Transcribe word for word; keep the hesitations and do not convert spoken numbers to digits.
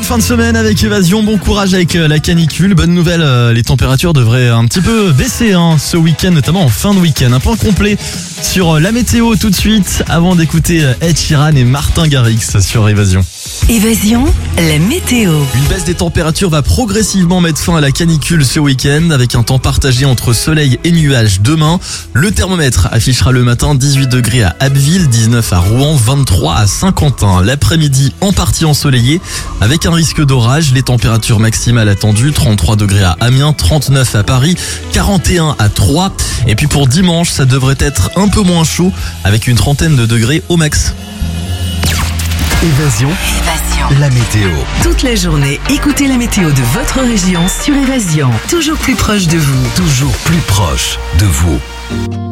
fin de semaine avec Évasion, bon courage avec la canicule. Bonne nouvelle, les températures devraient un petit peu baisser hein, ce week-end, notamment en fin de week-end. Un point complet sur la météo tout de suite, avant d'écouter Ed Sheeran et Martin Garrix sur Évasion. Évasion, la météo. Une baisse des températures va progressivement mettre fin à la canicule ce week-end, avec un temps partagé entre soleil et nuages demain. Le thermomètre affichera le matin dix-huit degrés à Abbeville, dix-neuf à Rouen, vingt-trois à Saint-Quentin. L'après-midi en partie ensoleillé, avec un risque d'orage. Les températures maximales attendues, trente-trois degrés à Amiens, trente-neuf à Paris, quarante et un à Troyes. Et puis pour dimanche, ça devrait être un peu moins chaud, avec une trentaine de degrés au max. Évasion, Évasion. la météo. Toute la journée, écoutez la météo de votre région sur Évasion. Toujours plus proche de vous. Toujours plus proche de vous.